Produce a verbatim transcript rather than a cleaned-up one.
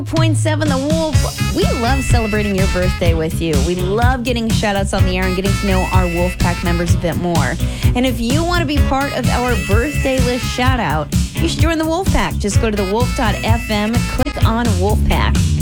Point seven The Wolf. We love celebrating your birthday with you. We love getting shout outs on the air and getting to know our Wolfpack members a bit more. And if you want to be part of our birthday list shout out, you should join the Wolfpack. Just go to the wolf dot f m, click on Wolfpack.